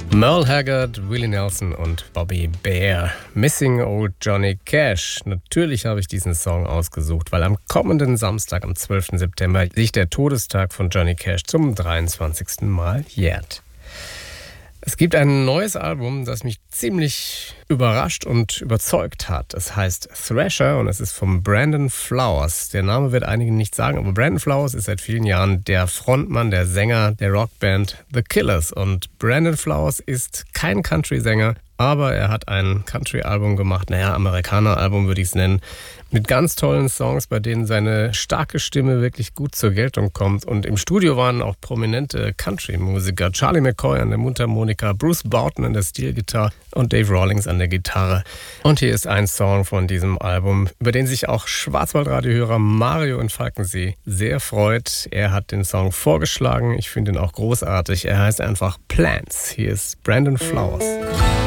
Merle Haggard, Willie Nelson und Bobby Bare. Missing Old Johnny Cash. Natürlich habe ich diesen Song ausgesucht, weil am kommenden Samstag, am 12. September, sich der Todestag von Johnny Cash zum 23. Mal jährt. Es gibt ein neues Album, das mich ziemlich überrascht und überzeugt hat. Es heißt Thrasher und es ist von Brandon Flowers. Der Name wird einigen nicht sagen, aber Brandon Flowers ist seit vielen Jahren der Frontmann, der Sänger der Rockband The Killers. Und Brandon Flowers ist kein Country-Sänger, aber er hat ein Country-Album gemacht, Amerikaner-Album würde ich es nennen, mit ganz tollen Songs, bei denen seine starke Stimme wirklich gut zur Geltung kommt. Und im Studio waren auch prominente Country-Musiker. Charlie McCoy an der Mundharmonika, Bruce Broughton an der Steel-Gitarre und Dave Rawlings an der Gitarre. Und hier ist ein Song von diesem Album, über den sich auch Schwarzwaldradio-Hörer Mario in Falkensee sehr freut. Er hat den Song vorgeschlagen. Ich finde ihn auch großartig. Er heißt einfach Plants. Hier ist Brandon Flowers.